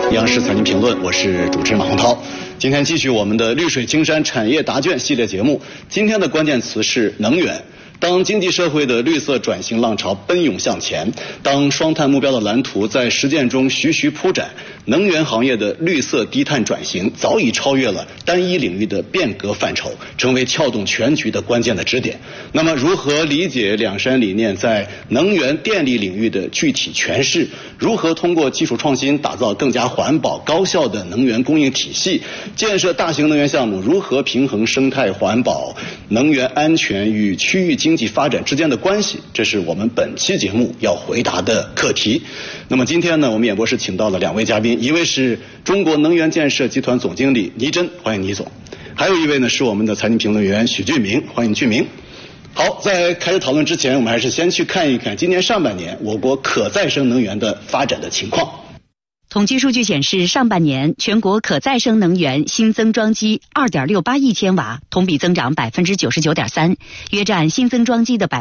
央视财经评论，我是主持人马洪涛。今天继续我们的绿水青山产业答卷系列节目。今天的关键词是能源。当经济社会的绿色转型浪潮奔涌向前，当双碳目标的蓝图在实践中徐徐铺展，能源行业的绿色低碳转型早已超越了单一领域的变革范畴，成为撬动全局的关键的支点。那么，如何理解两山理念在能源电力领域的具体诠释？如何通过技术创新打造更加环保高效的能源供应体系？建设大型能源项目如何平衡生态环保、能源安全与区域经济发展之间的关系？这是我们本期节目要回答的课题。那么今天呢，我们演播室请到了两位嘉宾，一位是中国能源建设集团总经理倪真，欢迎倪总；还有一位呢是我们的财经评论员许俊明，欢迎俊明。好，在开始讨论之前，我们还是先去看一看今年上半年我国可再生能源的发展的情况。 统计数据显示，上半年全国可再生能源新增装机 2.68 亿千瓦，同比增长 99.3%， 约占新增装机的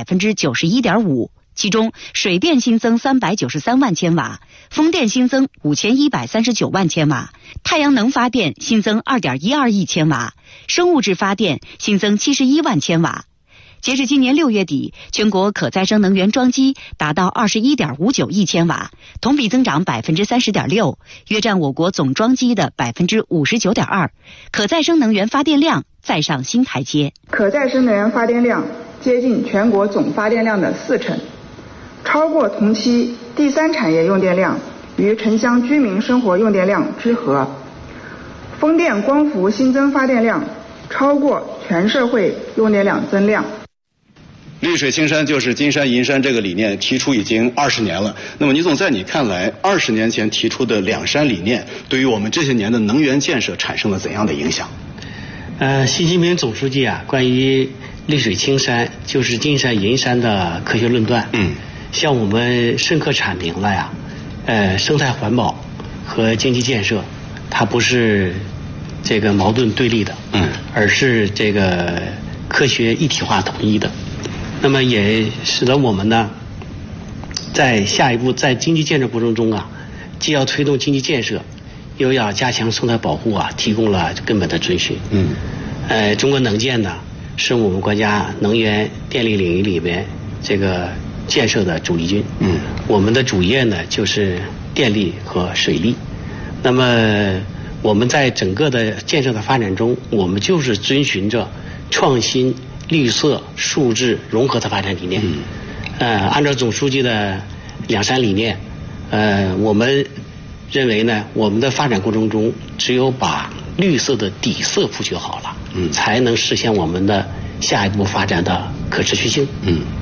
91.5%。其中，水电新增393万千瓦，风电新增5139万千瓦，太阳能发电新增 2.12 亿千瓦，生物质发电新增71万千瓦。截至今年6月底，全国可再生能源装机达到 21.59 亿千瓦，同比增长 30.6%， 约占我国总装机的 59.2%。可再生能源发电量再上新台阶， 可再生能源发电量接近全国总发电量的40%，超过同期第三产业用电量与城乡居民生活用电量之和。风电光伏新增发电量超过全社会用电量增量。 绿水青山就是金山银山这个理念提出已经20年了。那么倪总，在你看来，20年前提出的两山理念对于我们这些年的能源建设产生了怎样的影响？ 习近平总书记啊，关于绿水青山就是金山银山的科学论断，向我们深刻阐明了呀，生态环保和经济建设，它不是这个矛盾对立的，而是这个科学一体化统一的。那么也使得我们呢，在下一步在经济建设过程中啊，既要推动经济建设，又要加强生态保护啊，提供了根本的遵循。中国能建呢，是我们国家能源电力领域里面这个建设的主力军。我们的主业呢就是电力和水利。那么我们在整个的建设的发展中，我们就是遵循着创新、绿色、数字融合的发展理念。按照总书记的两山理念，我们认为呢，我们的发展过程中，只有把绿色的底色铺就好了，才能实现我们的下一步发展的可持续性。